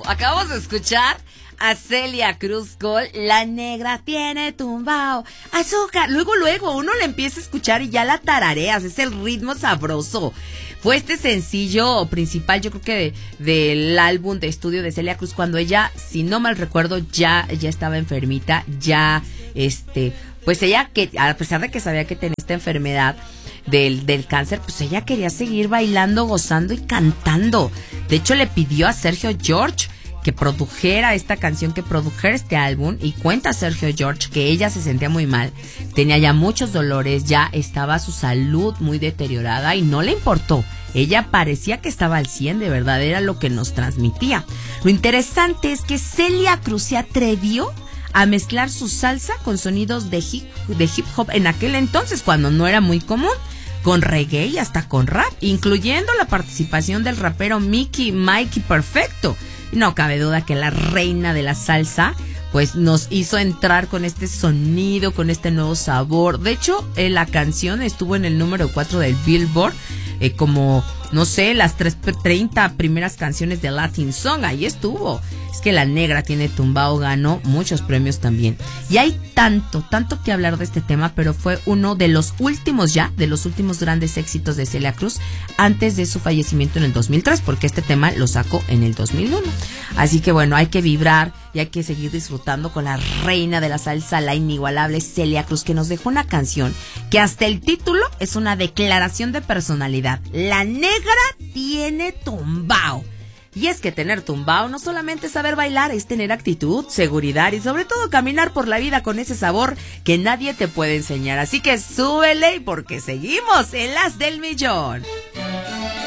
Acabamos de escuchar a Celia Cruz con La Negra tiene tumbao azúcar. Luego uno le empieza a escuchar y ya la tarareas, es el ritmo sabroso. Fue este sencillo principal, yo creo que del álbum de estudio de Celia Cruz, cuando ella, si no mal recuerdo, ya estaba enfermita, pues ella, que a pesar de que sabía que tenía esta enfermedad del cáncer, pues ella quería seguir bailando, gozando y cantando. De hecho, le pidió a Sergio George que produjera esta canción, que produjera este álbum, y cuenta Sergio George que ella se sentía muy mal, tenía ya muchos dolores, ya estaba su salud muy deteriorada y no le importó. Ella parecía que estaba al 100, de verdad, era lo que nos transmitía. Lo interesante es que Celia Cruz se atrevió a mezclar su salsa con sonidos de hip hop en aquel entonces, cuando no era muy común, con reggae y hasta con rap, incluyendo la participación del rapero Mikey Perfecto. No cabe duda que la reina de la salsa pues nos hizo entrar con este sonido, con este nuevo sabor. De hecho, la canción estuvo en el número 4 del Billboard, como, no sé, las 30 primeras canciones de Latin Song, ahí estuvo. Es que La Negra tiene tumbao ganó muchos premios también. Y hay tanto que hablar de este tema, pero fue uno de los últimos grandes éxitos de Celia Cruz antes de su fallecimiento en el 2003, porque este tema lo sacó en el 2001. Así que bueno, hay que vibrar y hay que seguir disfrutando con la reina de la salsa, la inigualable Celia Cruz, que nos dejó una canción que hasta el título es una declaración de personalidad. La Negra tiene tumbao. Y es que tener tumbao no solamente es saber bailar, es tener actitud, seguridad y sobre todo caminar por la vida con ese sabor que nadie te puede enseñar. Así que súbele porque seguimos en Las del Millón.